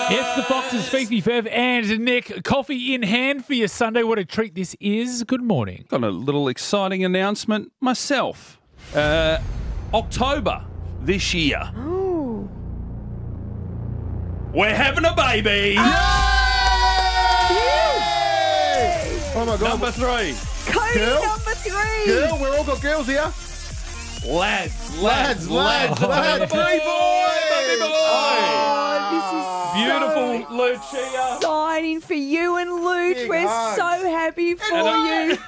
It's the Foxes, Fifi, Fev and Nick. Coffee in hand for your Sunday. What a treat this is. Good morning. Got a little exciting announcement myself. October this year. Oh. We're having a baby. Oh my God. Number 3. Cody Girl? number 3. Girl, we're all got girls here. Lads. Lads. Baby boy. Baby boy. Oh, this is Beautiful Lucia. exciting for you and Luch. Big We're hugs. so happy for you.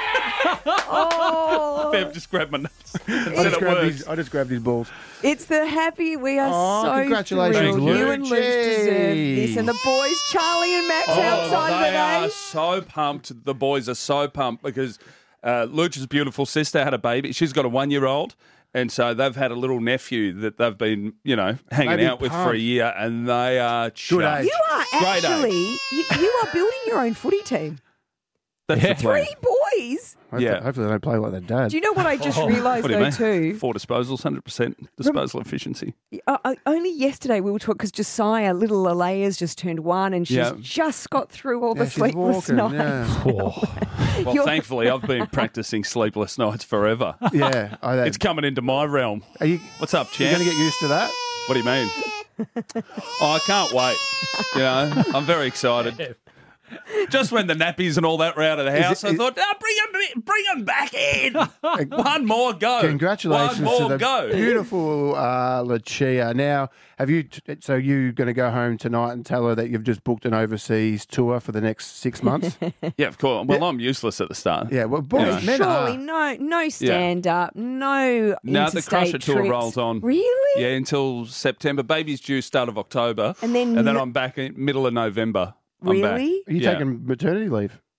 Oh, Bev just grabbed my nuts. I just grabbed his balls. it's the happy. We are Oh, so congratulations, thrilled. You and Luch. Luch deserve this. And the boys, Charlie and Max, how excited they are are they? so pumped. The boys are so pumped because Lucha's beautiful sister had a baby. She's got a 1-year-old. And so they've had a little nephew that they've been, hanging They'd be out with for a pumped. year, and they are Good chuffed. age. You are Great actually, you are building your own footy team. That's the plan. 3 boys. Yeah. Hopefully they don't play like their dad. Do you know what I just realised What do you though mean? too? 4 disposals, 100% disposal efficiency. Only yesterday we were talking because Josiah, little Alea's just turned 1 and she's Yeah. just got through all Yeah, the she's sleepless walking, nights. yeah. Well, thankfully, I've been practicing sleepless nights forever. Yeah. It's coming into my realm. Are you, What's up, you're champ? going to get used to that? What do you mean? I can't wait. I'm very excited. Just when the nappies and all that were out of the house, I thought, bring them back in. One more go. Congratulations One more to the go. beautiful Lucia. Now, so you going to go home tonight and tell her that you've just booked an overseas tour for the next 6 months? Yeah, of course. Well, I'm useless at the start. Yeah, well, boys, men Surely are. no stand up, no Now the interstate Crusher tour trips. rolls on. Really? Yeah, until September. Baby's due start of October. And then I'm back in middle of November. I'm back. Really? Are you taking maternity leave?